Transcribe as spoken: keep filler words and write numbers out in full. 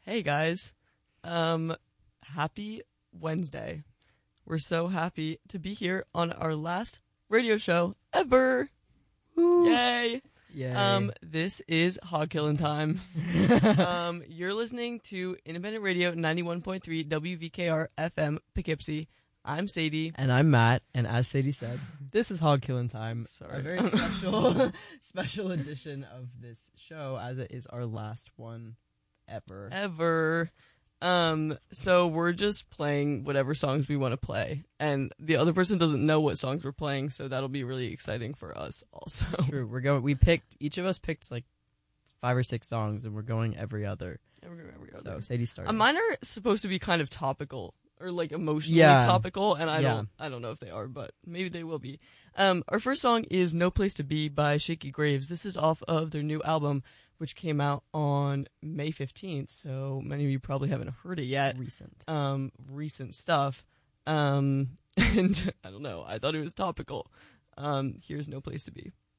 Hey guys, um, happy Wednesday. We're so happy to be here on our last radio show ever. Woo. Yay. Yay. Um, this is Hog Killin' Time. um, you're listening to Independent Radio ninety-one point three W V K R F M Poughkeepsie. I'm Sadie. And I'm Matt, and as Sadie said, this is Hog Killin' Time. Sorry. A very special special edition of this show, as it is our last one ever. Ever. Um, so we're just playing whatever songs we want to play, and the other person doesn't know what songs we're playing, so that'll be really exciting for us also. True. We're going. We picked. Each of us picked like five or six songs, and we're going every other. Every, every other. So Sadie started. Uh, mine are supposed to be kind of topical or like emotionally Yeah. topical, and I Yeah. don't. I don't know if they are, but maybe they will be. Um, our first song is "No Place to Be" by Shaky Graves. This is off of their new album, which came out on May fifteenth, so many of you probably haven't heard it yet. Recent. Um, recent stuff. Um, and I don't know, I thought it was topical. Um, here's No Place to Be.